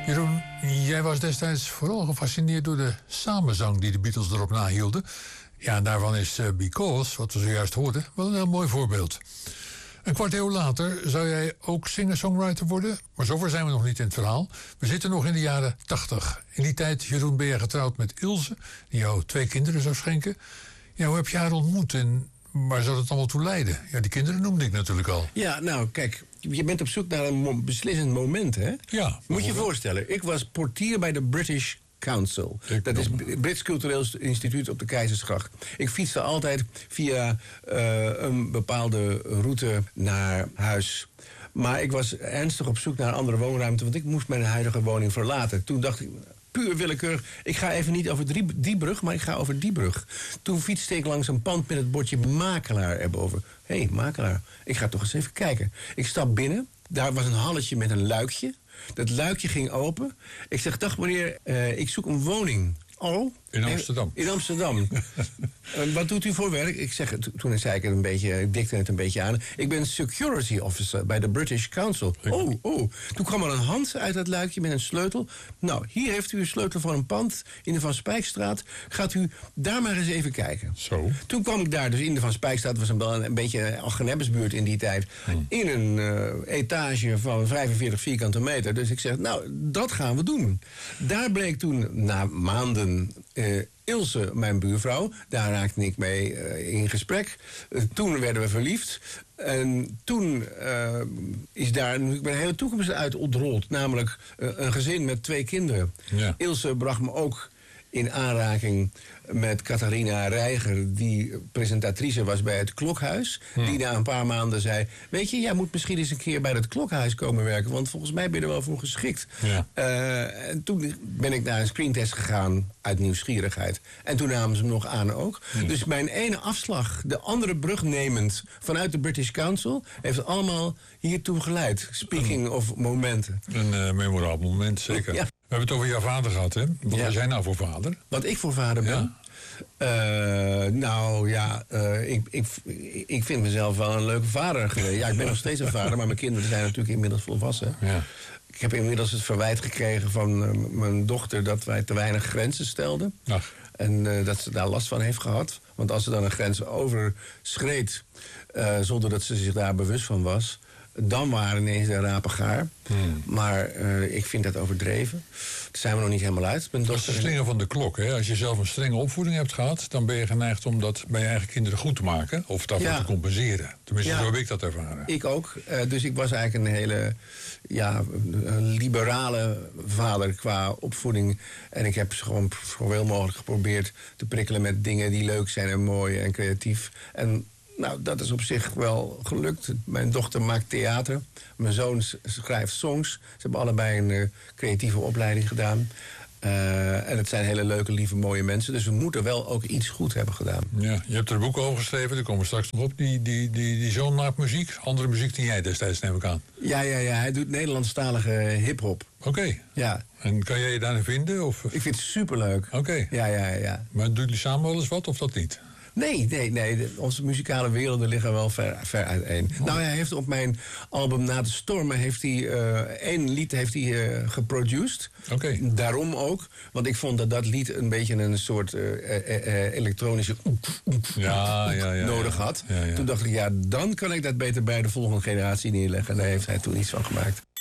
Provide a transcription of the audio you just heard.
Jeroen, jij was destijds vooral gefascineerd door de samenzang die de Beatles erop nahielden. Ja, en daarvan is Because, wat we zojuist hoorden, wel een heel mooi voorbeeld. Een kwart eeuw later zou jij ook singer-songwriter worden. Maar zover zijn we nog niet in het verhaal. We zitten nog in de jaren 80. In die tijd, Jeroen, ben je getrouwd met Ilse, die jou 2 kinderen zou schenken. Ja, hoe heb je haar ontmoet en waar zou dat allemaal toe leiden? Ja, die kinderen noemde ik natuurlijk al. Ja, nou, kijk, je bent op zoek naar een beslissend moment, hè? Ja. Moet je je voorstellen, ik was portier bij de British Council. Dat is het Brits Cultureel Instituut op de Keizersgracht. Ik fietste altijd via een bepaalde route naar huis. Maar ik was ernstig op zoek naar een andere woonruimte, want ik moest mijn huidige woning verlaten. Toen dacht ik, puur willekeurig, ik ga even niet over die brug, maar ik ga over die brug. Toen fietste ik langs een pand met het bordje makelaar erboven. Hé, makelaar, ik ga toch eens even kijken. Ik stap binnen, daar was een halletje met een luikje. Dat luikje ging open. Ik zeg, dag meneer, ik zoek een woning. Oh? In Amsterdam. In Amsterdam. Wat doet u voor werk? Ik zeg, toen zei ik het een beetje, ik dikte het een beetje aan. Ik ben security officer bij de British Council. Oh. Toen kwam er een hand uit dat luikje met een sleutel. Nou, hier heeft u een sleutel voor een pand in de Van Spijkstraat. Gaat u daar maar eens even kijken. Zo. Toen kwam ik daar, dus in de Van Spijkstraat was een beetje Algenebbesbuurt in die tijd. In een etage van 45 vierkante meter. Dus ik zeg, nou, dat gaan we doen. Daar bleek toen, na maanden, Ilse, mijn buurvrouw, daar raakte ik mee in gesprek. Toen werden we verliefd. En toen is daar natuurlijk mijn hele toekomst uit ontrold. Namelijk een gezin met 2 kinderen. Ja. Ilse bracht me ook in aanraking met Catharina Reiger, die presentatrice was bij het Klokhuis. Die na een paar maanden zei, weet je, jij moet misschien eens een keer bij het Klokhuis komen werken, want volgens mij ben je er wel voor geschikt. Ja. En toen ben ik naar een screentest gegaan uit nieuwsgierigheid. En toen namen ze hem nog aan ook. Dus mijn ene afslag, de andere brug nemend vanuit de British Council, heeft allemaal hiertoe geleid. Speaking of momenten. Een memorabel moment, zeker. Ja. We hebben het over jouw vader gehad, hè? Wat was jij nou voor vader? Wat ik voor vader ben? Ja? Ik vind mezelf wel een leuke vader geweest. Ja, ik ben nog steeds een vader, maar mijn kinderen zijn natuurlijk inmiddels volwassen. Ja. Ik heb inmiddels het verwijt gekregen van mijn dochter dat wij te weinig grenzen stelden. Ach. En dat ze daar last van heeft gehad. Want als ze dan een grens overschreed, zonder dat ze zich daar bewust van was, dan waren ineens de rapen gaar. Maar ik vind dat overdreven. Daar zijn we nog niet helemaal uit. Dat is de slinger van de klok. Hè? Als je zelf een strenge opvoeding hebt gehad, dan ben je geneigd om dat bij je eigen kinderen goed te maken. Of daarvoor te compenseren. Tenminste, zo heb ik dat ervaren. Ik ook. Dus ik was eigenlijk een hele liberale vader qua opvoeding. En ik heb gewoon zoveel mogelijk geprobeerd te prikkelen met dingen die leuk zijn en mooi en creatief. En nou, dat is op zich wel gelukt. Mijn dochter maakt theater. Mijn zoon schrijft songs. Ze hebben allebei een creatieve opleiding gedaan. En het zijn hele leuke, lieve, mooie mensen. Dus we moeten wel ook iets goed hebben gedaan. Ja, je hebt er een boek over geschreven. Daar komen we straks nog op. Die zoon maakt muziek. Andere muziek die jij destijds, neem ik aan. Ja. Hij doet Nederlandstalige hiphop. Oké. Ja. En kan jij je daarin vinden? Of? Ik vind het superleuk. Oké. Ja. Maar doen jullie samen wel eens wat of dat niet? Nee. Onze muzikale werelden liggen wel ver uiteen. Oh. Nou, hij heeft op mijn album Na de Stormen heeft hij 1 lied geproduced. Okay. Daarom ook. Want ik vond dat lied een beetje een soort elektronische nodig had. Ja. Toen dacht ik, dan kan ik dat beter bij de volgende generatie neerleggen. Daar heeft hij toen iets van gemaakt.